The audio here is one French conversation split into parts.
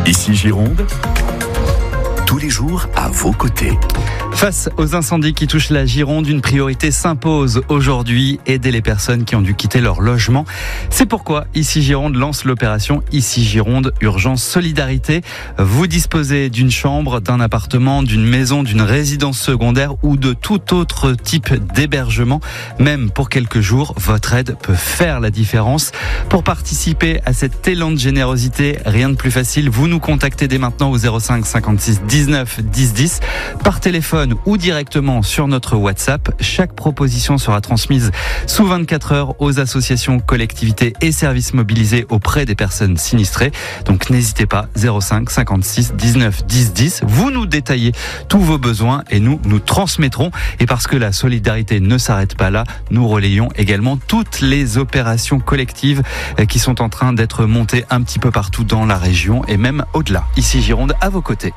Ici Gironde, tous les jours à vos côtés. Face aux incendies qui touchent la Gironde, une priorité s'impose aujourd'hui, aider les personnes qui ont dû quitter leur logement. C'est pourquoi Ici Gironde lance l'opération Ici Gironde Urgence Solidarité. Vous disposez d'une chambre, d'un appartement, d'une maison, d'une résidence secondaire ou de tout autre type d'hébergement. Même pour quelques jours, votre aide peut faire la différence. Pour participer à cet élan de générosité, rien de plus facile, vous nous contactez dès maintenant au 05 56 19 10 10 par téléphone ou directement sur notre WhatsApp. Chaque proposition sera transmise sous 24 heures aux associations, collectivités et services mobilisés auprès des personnes sinistrées. Donc n'hésitez pas, 05 56 19 10 10. Vous nous détaillez tous vos besoins et nous transmettrons. Et parce que la solidarité ne s'arrête pas là, nous relayons également toutes les opérations collectives qui sont en train d'être montées un petit peu partout dans la région et même au-delà. Ici Gironde, à vos côtés.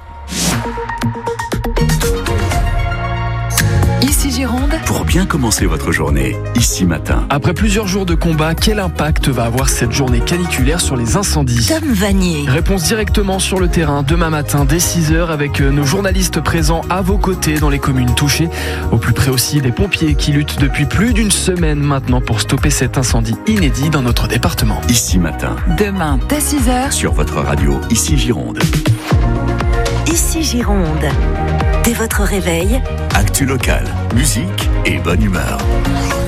Ici Gironde. Pour bien commencer votre journée, ici matin. Après plusieurs jours de combat, quel impact va avoir cette journée caniculaire sur les incendies ? Tom Vanier. Réponse directement sur le terrain demain matin dès 6h avec nos journalistes présents à vos côtés dans les communes touchées. Au plus près aussi des pompiers qui luttent depuis plus d'une semaine maintenant pour stopper cet incendie inédit dans notre département. Ici matin, Demain dès 6h. sur votre radio, ici Gironde. Ici Gironde. Dès votre réveil, Actu local, musique et bonne humeur.